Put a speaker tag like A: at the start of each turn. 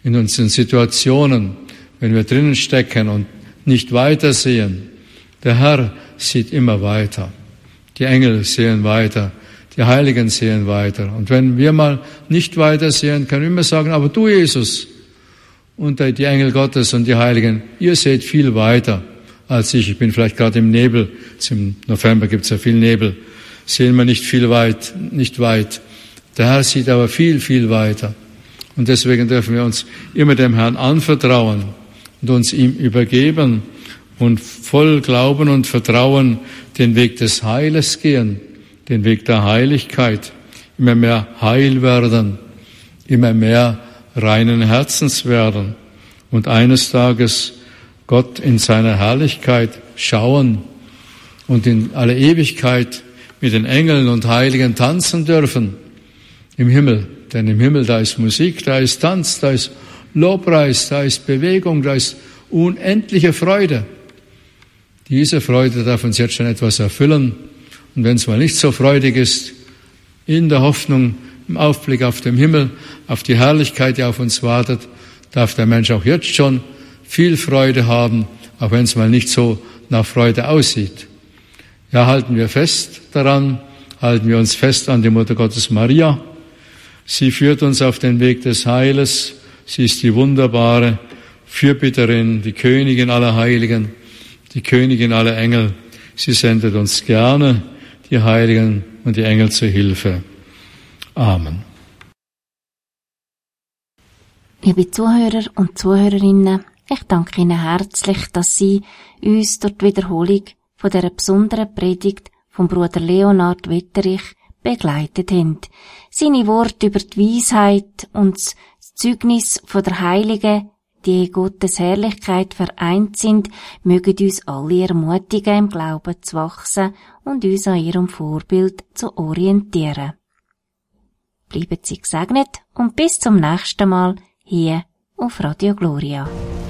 A: in unseren Situationen, wenn wir drinnen stecken und nicht weitersehen. Der Herr sieht immer weiter. Die Engel sehen weiter. Die Heiligen sehen weiter. Und wenn wir mal nicht weitersehen, können wir immer sagen, aber du, Jesus, und die Engel Gottes und die Heiligen, ihr seht viel weiter als ich. Ich bin vielleicht gerade im Nebel. Im November gibt es ja viel Nebel. Sehen wir nicht weit. Der Herr sieht aber viel, viel weiter. Und deswegen dürfen wir uns immer dem Herrn anvertrauen und uns ihm übergeben und voll Glauben und Vertrauen den Weg des Heiles gehen, den Weg der Heiligkeit, immer mehr heil werden, immer mehr reinen Herzens werden und eines Tages Gott in seiner Herrlichkeit schauen und in alle Ewigkeit mit den Engeln und Heiligen tanzen dürfen im Himmel. Denn im Himmel, da ist Musik, da ist Tanz, da ist Lobpreis, da ist Bewegung, da ist unendliche Freude. Diese Freude darf uns jetzt schon etwas erfüllen. Und wenn es mal nicht so freudig ist, in der Hoffnung, im Aufblick auf den Himmel, auf die Herrlichkeit, die auf uns wartet, darf der Mensch auch jetzt schon viel Freude haben, auch wenn es mal nicht so nach Freude aussieht. Ja, halten wir fest daran, halten wir uns fest an die Mutter Gottes Maria. Sie führt uns auf den Weg des Heiles. Sie ist die wunderbare Fürbitterin, die Königin aller Heiligen, die Königin aller Engel. Sie sendet uns gerne die Heiligen und die Engel zur Hilfe. Amen.
B: Liebe Zuhörer und Zuhörerinnen, ich danke Ihnen herzlich, dass Sie uns durch die Wiederholung von dieser besonderen Predigt vom Bruder Leonhard Wetterich begleitet haben. Seine Worte über die Weisheit und das Zeugnis von der Heiligen, die in Gottes Herrlichkeit vereint sind, mögen uns alle ermutigen, im Glauben zu wachsen und uns an ihrem Vorbild zu orientieren. Bleiben Sie gesegnet und bis zum nächsten Mal hier auf Radio Gloria.